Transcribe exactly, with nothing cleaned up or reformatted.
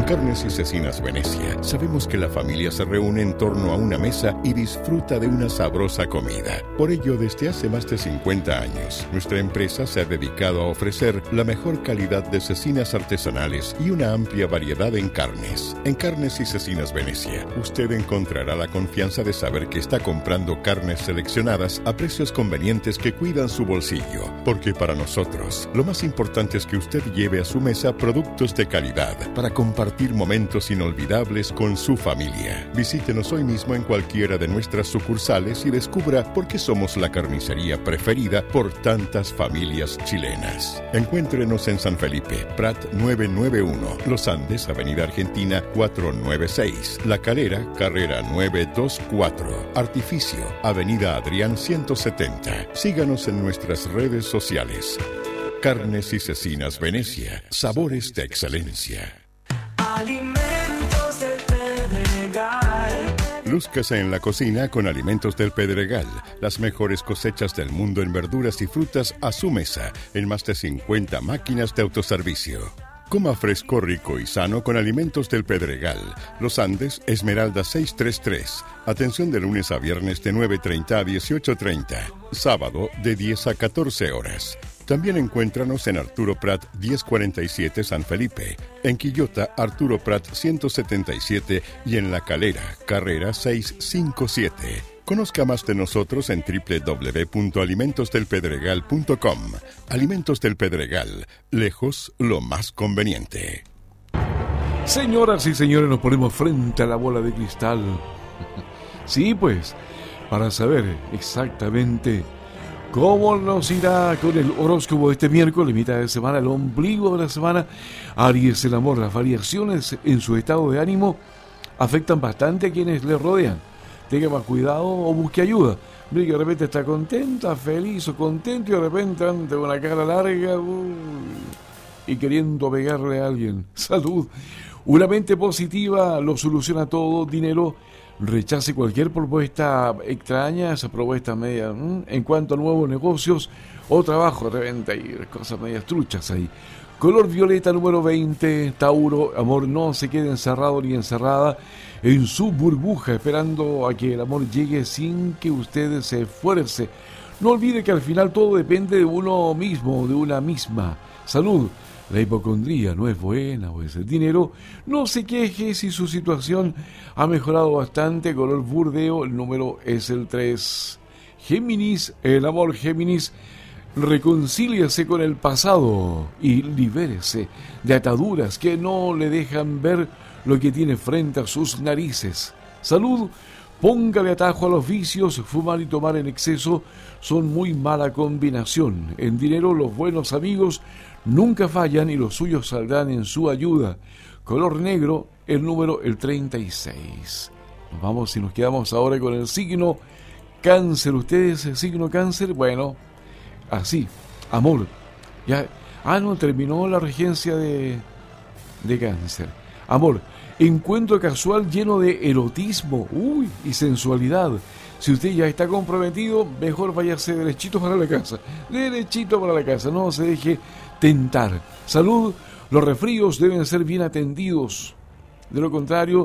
Carnes y Cecinas Venecia, sabemos que la familia se reúne en torno a una mesa y disfruta de una sabrosa comida. Por ello, desde hace más de cincuenta años, nuestra empresa se ha dedicado a ofrecer la mejor calidad de cecinas artesanales y una amplia variedad en carnes. En Carnes y Cecinas Venecia, usted encontrará la confianza de saber que está comprando carnes seleccionadas a precios convenientes que cuidan su bolsillo. Porque para nosotros, lo más importante es que usted lleve a su mesa productos de calidad para compartir momentos inolvidables con su familia. Visítenos hoy mismo en cualquiera de nuestras sucursales y descubra por qué somos la carnicería preferida por tantas familias chilenas. Encuéntrenos en San Felipe, Prat novecientos noventa y uno, Los Andes, Avenida Argentina cuatrocientos noventa y seis, La Calera, Carrera novecientos veinticuatro, Artificio, Avenida Adrián ciento setenta. Síganos en nuestras redes sociales. Carnes y Cecinas Venecia, sabores de excelencia. Alimentos del Pedregal. Lúzcase en la cocina con Alimentos del Pedregal, las mejores cosechas del mundo en verduras y frutas a su mesa, en más de cincuenta máquinas de autoservicio. Coma fresco, rico y sano con Alimentos del Pedregal. Los Andes, Esmeralda seiscientos treinta y tres. Atención de lunes a viernes de nueve treinta a dieciocho treinta. Sábado de diez a catorce horas. También encuéntranos en Arturo Prat diez cuarenta y siete San Felipe, en Quillota Arturo Prat ciento setenta y siete y en La Calera, Carrera seiscientos cincuenta y siete. Conozca más de nosotros en doble u doble u doble u punto alimentos del pedregal punto com. Alimentos del Pedregal, lejos lo más conveniente. Señoras y señores, nos ponemos frente a la bola de cristal. Sí, pues, para saber exactamente cómo nos irá con el horóscopo de este miércoles, mitad de semana, el ombligo de la semana. Aries, el amor, las variaciones en su estado de ánimo afectan bastante a quienes le rodean. Tenga más cuidado o busque ayuda. Mire que de repente está contenta, feliz o contento y de repente ante una cara larga uy, y queriendo pegarle a alguien. Salud. Una mente positiva lo soluciona todo. Dinero. Rechace cualquier propuesta extraña, esa propuesta media. ¿m? En cuanto a nuevos negocios o trabajo, de repente hay cosas medias truchas ahí. Color violeta número veinte, Tauro, amor, no se quede encerrado ni encerrada en su burbuja esperando a que el amor llegue sin que usted se esfuerce. No olvide que al final todo depende de uno mismo, de una misma. Salud. La hipocondría no es buena, o es el dinero. No se queje si su situación ha mejorado bastante. Color burdeo, el número es el tres. Géminis, el amor Géminis, reconcíliase con el pasado y libérese de ataduras que no le dejan ver lo que tiene frente a sus narices. Salud. Póngale atajo a los vicios, fumar y tomar en exceso son muy mala combinación. En dinero los buenos amigos nunca fallan y los suyos saldrán en su ayuda. Color negro, el número el treinta y seis. Nos vamos y nos quedamos ahora con el signo Cáncer. ¿Ustedes el signo Cáncer? Bueno, así, amor. Ya, ah, no, terminó la regencia de, de Cáncer. Amor. Encuentro casual lleno de erotismo, uy, y sensualidad. Si usted ya está comprometido, mejor váyase derechito para la casa. Derechito para la casa, no se deje tentar. Salud, los resfríos deben ser bien atendidos. De lo contrario,